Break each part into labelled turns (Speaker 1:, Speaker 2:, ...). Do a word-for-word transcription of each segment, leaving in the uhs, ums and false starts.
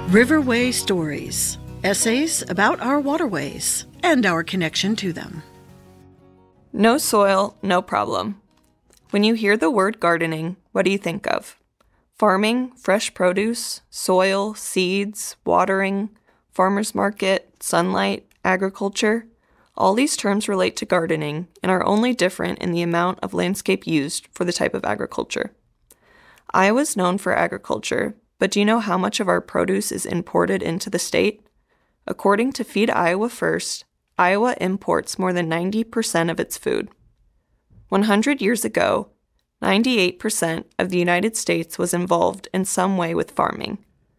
Speaker 1: Riverway Stories, essays about our waterways and our connection to them.
Speaker 2: No soil, no problem. When you hear the word gardening, what do you think of? Farming, fresh produce, soil, seeds, watering, farmer's market, sunlight, agriculture. All these terms relate to gardening and are only different in the amount of landscape used for the type of agriculture. Iowa's known for agriculture, but do you know how much of our produce is imported into the state? According to Feed Iowa First, Iowa imports more than ninety percent of its food. one hundred years ago, ninety-eight percent of the United States was involved in some way with farming.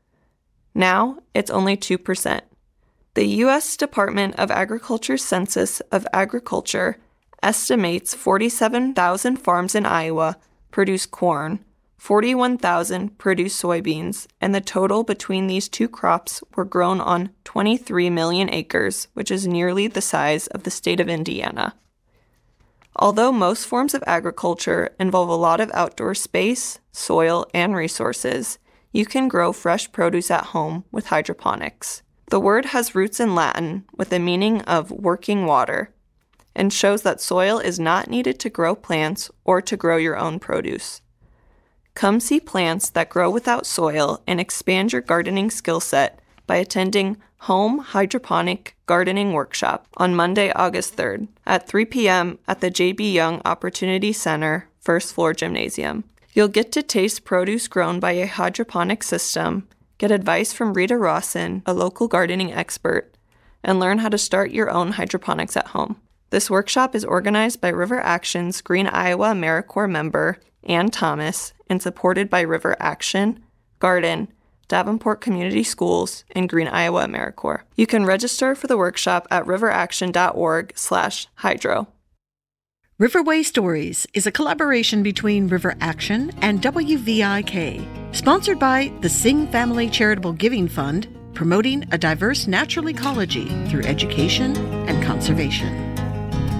Speaker 2: Now, it's only two percent. The U S Department of Agriculture's Census of Agriculture estimates forty-seven thousand farms in Iowa produce corn, forty-one thousand produce soybeans, and the total between these two crops were grown on twenty-three million acres, which is nearly the size of the state of Indiana. Although most forms of agriculture involve a lot of outdoor space, soil, and resources, you can grow fresh produce at home with hydroponics. The word has roots in Latin with the meaning of working water and shows that soil is not needed to grow plants or to grow your own produce. Come see plants that grow without soil and expand your gardening skill set by attending Home Hydroponic Gardening Workshop on Monday, August third at three p.m. at the J B. Young Opportunity Center, first floor gymnasium. You'll get to taste produce grown by a hydroponic system, get advice from Rita Rawson, a local gardening expert, and learn how to start your own hydroponics at home. This workshop is organized by River Action's Green Iowa AmeriCorps member, Ann Thomas, and supported by River Action, Garden, Davenport Community Schools, and Green Iowa AmeriCorps. You can register for the workshop at riveraction.org slash hydro.
Speaker 1: Riverway Stories is a collaboration between River Action and W V I K, sponsored by the Singh Family Charitable Giving Fund, promoting a diverse natural ecology through education and conservation.